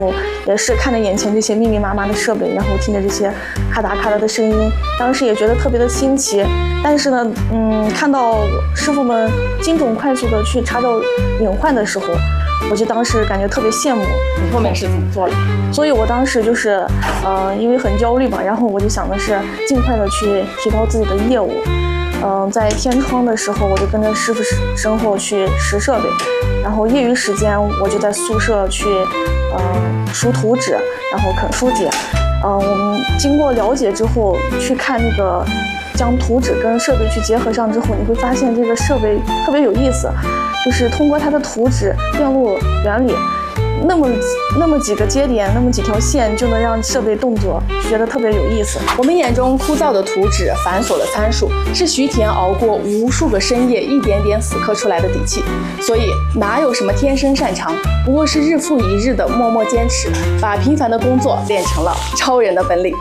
也是看着眼前这些密密麻麻的设备，然后听着这些咔嗒咔嗒的声音，当时也觉得特别的新奇。但是呢，看到师傅们精准快速的去查找隐患的时候，我就当时感觉特别羡慕。 你后面是怎么做的？ 所以我当时就是，因为很焦虑嘛，然后我就想的是尽快的去提高自己的业务。在天窗的时候，我就跟着师傅身后去拾设备，然后业余时间我就在宿舍去，梳图纸，然后啃书节。我们经过了解之后，去看那个将图纸跟设备去结合上之后，你会发现这个设备特别有意思，就是通过它的图纸电路原理。那么几个节点，那么几条线，就能让设备动作，觉得特别有意思。 我们眼中枯燥的图纸、繁琐的参数，是徐田熬过无数个深夜一点点死磕出来的底气。所以哪有什么天生擅长，不过是日复一日的默默坚持，把平凡的工作练成了超人的本领。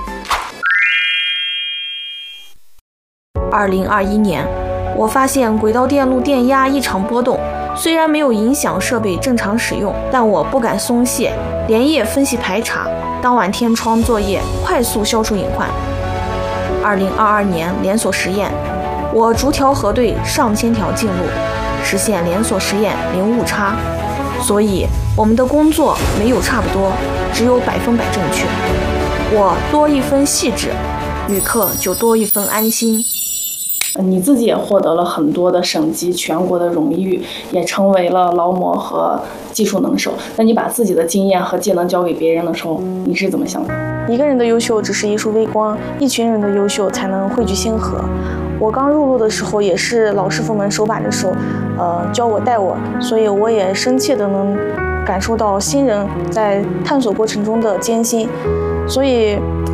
2021年，我发现轨道电路电压异常波动。虽然没有影响设备正常使用，但我不敢松懈，连夜分析排查，当晚天窗作业，快速消除隐患。2022年连锁实验，我逐条核对上千条进路，实现连锁实验零误差。所以我们的工作没有差不多，只有100%正确。我多一分细致，旅客就多一分安心。 你自己也获得了很多的省级、全国的荣誉，也成为了劳模和技术能手。那你把自己的经验和技能交给别人的时候，你是怎么想的？ 一个人的优秀只是一束微光，一群人的优秀才能汇聚星河。我刚入路的时候，也是老师傅们手把着手，教我带我，所以我也深切的能感受到新人在探索过程中的艰辛。所以，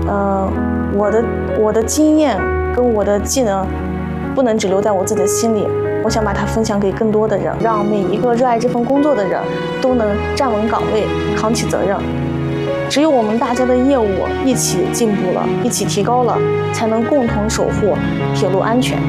我的经验跟我的技能。不能只留在我自己的心里，我想把它分享给更多的人，让每一个热爱这份工作的人都能站稳岗位，扛起责任。只有我们大家的业务一起进步了，一起提高了，才能共同守护铁路安全。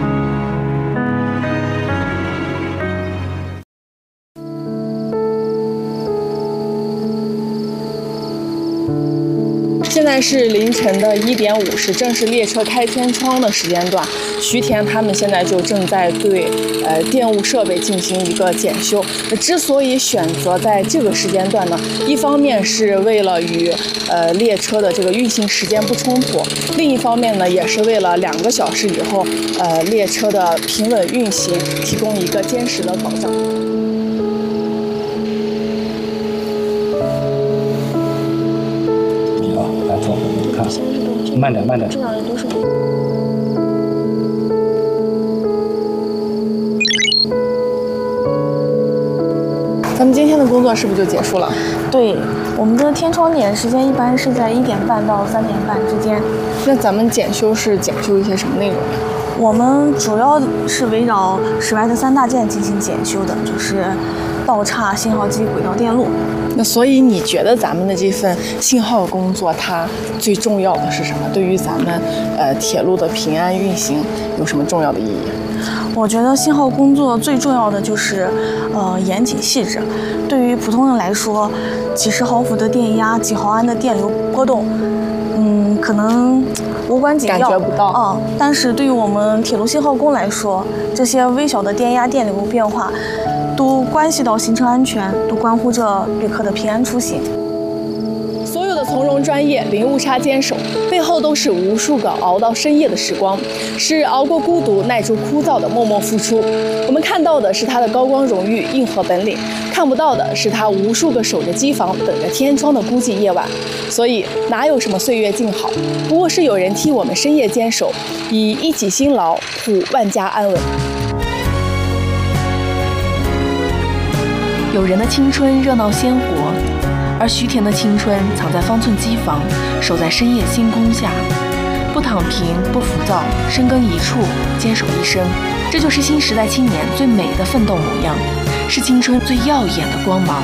现在是凌晨的1点50，正是列车开天窗的时间段。徐田他们现在就正在对电务设备进行一个检修。之所以选择在这个时间段呢，一方面是为了与列车的这个运行时间不冲突，另一方面呢，也是为了2个小时以后列车的平稳运行提供一个坚实的保障。 慢点，慢点。 这两人都是。 咱们今天的工作是不是就结束了？ 对，我们的天窗点时间一般是在1点半到3点半之间。 那咱们检修是检修一些什么内容呀？ 我们主要是围绕室外的3大件进行检修的，就是道岔、信号机、轨道电路。 那所以你觉得咱们的这份信号工作，它最重要的是什么？对于咱们铁路的平安运行有什么重要的意义？ 我觉得信号工作最重要的就是严谨细致。对于普通人来说，几十毫伏的电压、几毫安的电流波动，可能无关紧要， 感觉不到。 但是对于我们铁路信号工来说，这些微小的电压、电流变化，都关系到行车安全，都关乎着旅客的平安出行。 所有的从容专业、零误差坚守，背后都是无数个熬到深夜的时光，是熬过孤独、耐住枯燥的默默付出。我们看到的是他的高光荣誉、硬核本领，看不到的是他无数个守着机房、等着天窗的孤寂夜晚。所以哪有什么岁月静好，不过是有人替我们深夜坚守，以一己辛劳护万家安稳。 有人的青春热闹鲜活，而徐田的青春藏在方寸机房，守在深夜星空下，不躺平，不浮躁，深耕一处，坚守一生。这就是新时代青年最美的奋斗模样，是青春最耀眼的光芒。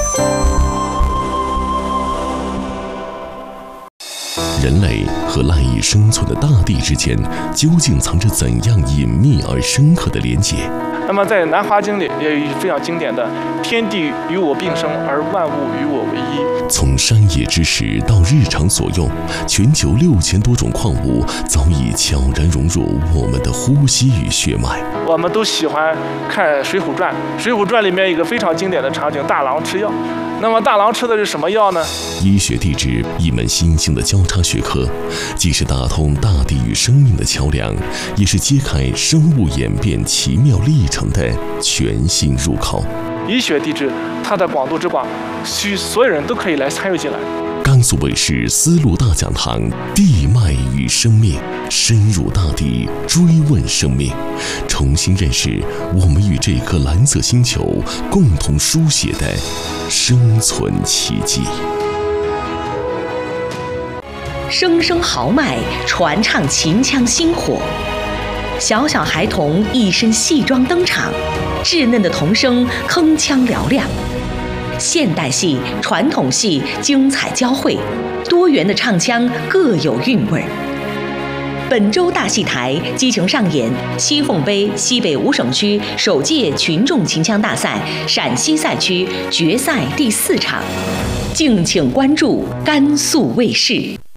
人类和滥与生存的大地之间究竟藏着怎样隐秘而深刻的连结？ 那么在《南华经》里也有一句非常经典的“天地与我并生，而万物与我为一”。 从山野之石到日常所用，全球6000多种矿物早已悄然融入我们的呼吸与血脉。 我们都喜欢看《水浒传》，《水浒传》里面有一个非常经典的场景，大郎吃药。那么大郎吃的是什么药呢？ 医学地质，一门新兴的交叉学科，既是打通大地与生命的桥梁，也是揭开生物演变奇妙历程的全新入口。 医学地质它的广度之广，所有人都可以来参与进来。 甘肃卫视丝路大讲堂，地脉与生命，深入大地，追问生命，重新认识我们与这颗蓝色星球共同书写的生存奇迹。 声声豪迈，传唱秦腔星火。小小孩童一身戏装登场，稚嫩的童声铿锵嘹亮。现代戏、传统戏精彩交汇，多元的唱腔各有韵味。本周大戏台激情上演西凤杯西北5省区首届群众秦腔大赛陕西赛区决赛第4场，敬请关注甘肃卫视。